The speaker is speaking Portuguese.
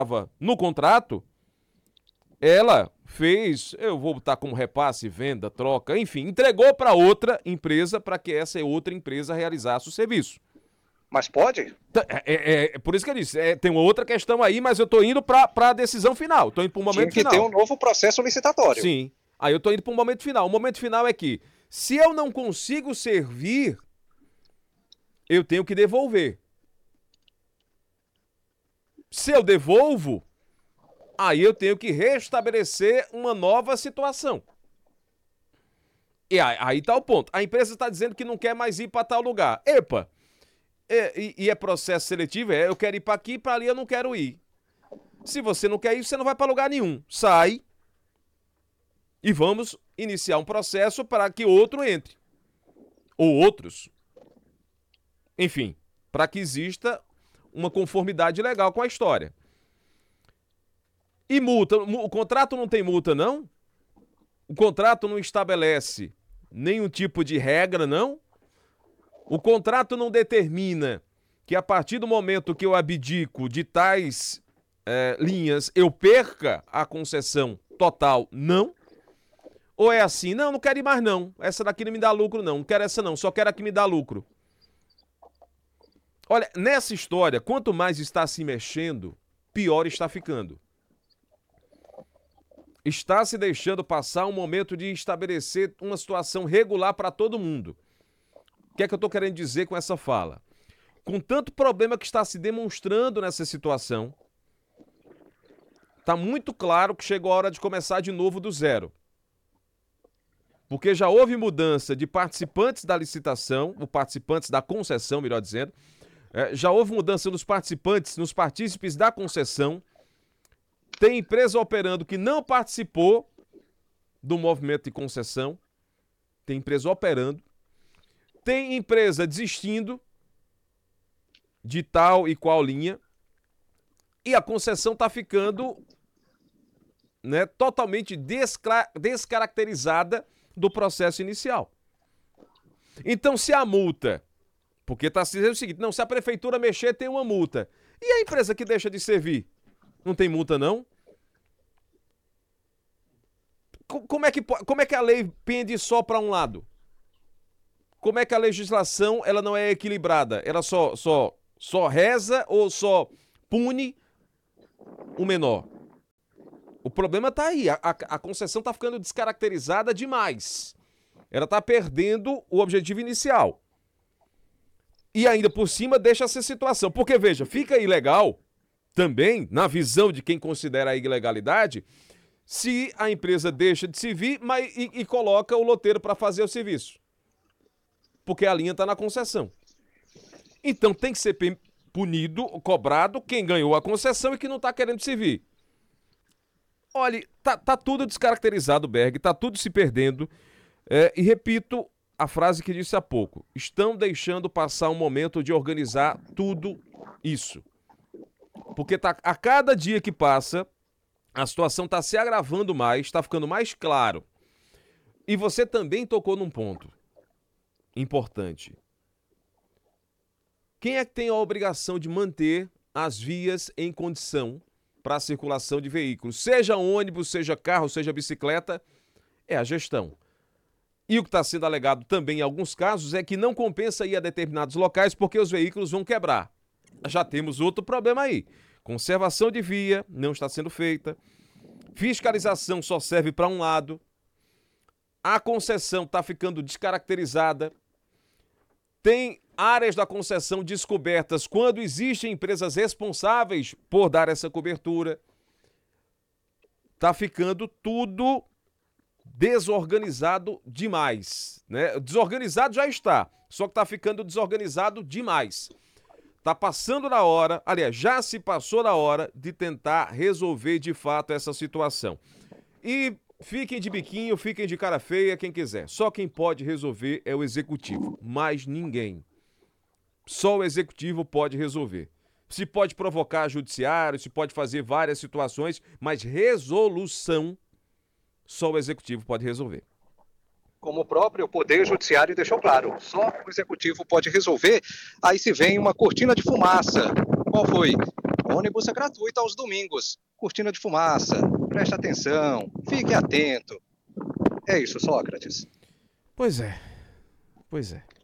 no contrato, ela fez, eu vou botar como repasse, venda, troca, enfim, entregou para outra empresa para que essa outra empresa realizasse o serviço. Mas pode? É por isso que eu disse, tem uma outra questão aí, mas eu estou indo para a decisão final, estou indo para o momento Tinha que final. ter um novo processo licitatório. Sim, aí eu estou indo para o momento final. O momento final é que, se eu não consigo servir, eu tenho que devolver. Se eu devolvo, aí eu tenho que restabelecer uma nova situação. E aí está o ponto. A empresa está dizendo que não quer mais ir para tal lugar. Epa! É processo seletivo, eu quero ir para aqui, para ali eu não quero ir. Se você não quer ir, você não vai para lugar nenhum. Sai e vamos iniciar um processo para que outro entre. Ou outros. Enfim, para que exista uma conformidade legal com a história. E multa? O contrato não tem multa, não? O contrato não estabelece nenhum tipo de regra, não? O contrato não determina que a partir do momento que eu abdico de tais linhas, eu perca a concessão total, não? Ou é assim, não quero ir mais não, essa daqui não me dá lucro não quero essa não, só quero a que me dá lucro. Olha, nessa história, quanto mais está se mexendo, pior está ficando. Está se deixando passar um momento de estabelecer uma situação regular para todo mundo. O que é que eu estou querendo dizer com essa fala? Com tanto problema que está se demonstrando nessa situação, está muito claro que chegou a hora de começar de novo do zero. Porque já houve mudança de participantes da licitação, ou participantes da concessão, melhor dizendo. Já houve mudança nos participantes, nos partícipes da concessão. Tem empresa operando que não participou do movimento de concessão. Tem empresa operando. Tem empresa desistindo de tal e qual linha. E a concessão está ficando, totalmente descaracterizada do processo inicial. Então, se a multa... Porque está se dizendo o seguinte, não, se a prefeitura mexer, tem uma multa. E a empresa que deixa de servir? Não tem multa, não? Como é que a lei pende só para um lado? Como é que a legislação ela não é equilibrada? Ela só reza ou só pune o menor? O problema está aí. A concessão está ficando descaracterizada demais. Ela está perdendo o objetivo inicial. E ainda por cima deixa essa situação. Porque, veja, fica ilegal também, na visão de quem considera a ilegalidade, se a empresa deixa de servir e coloca o loteiro para fazer o serviço. Porque a linha está na concessão. Então tem que ser punido, cobrado, quem ganhou a concessão e que não está querendo servir. Olha, tá tudo descaracterizado, Berg, tá tudo se perdendo. E repito a frase que disse há pouco. Estão deixando passar um momento de organizar tudo isso. Porque a cada dia que passa, a situação está se agravando mais, está ficando mais claro. E você também tocou num ponto importante. Quem é que tem a obrigação de manter as vias em condição para a circulação de veículos? Seja ônibus, seja carro, seja bicicleta, é a gestão. E o que está sendo alegado também em alguns casos é que não compensa ir a determinados locais porque os veículos vão quebrar. Já temos outro problema aí. Conservação de via não está sendo feita. Fiscalização só serve para um lado. A concessão está ficando descaracterizada. Tem áreas da concessão descobertas quando existem empresas responsáveis por dar essa cobertura. Está ficando tudo desorganizado demais, né? Desorganizado já está, só que está ficando desorganizado demais. Está passando na hora, aliás, já se passou na hora de tentar resolver de fato essa situação. E fiquem de biquinho, fiquem de cara feia, quem quiser. Só quem pode resolver é o executivo, mais ninguém. Só o executivo pode resolver. Se pode provocar judiciário, se pode fazer várias situações, mas resolução só o executivo pode resolver. Como o próprio Poder Judiciário deixou claro, só o executivo pode resolver. Aí se vem uma cortina de fumaça. Qual foi? Ônibus é gratuito aos domingos. Cortina de fumaça. Preste atenção. Fique atento. É isso, Sócrates. Pois é. Pois é.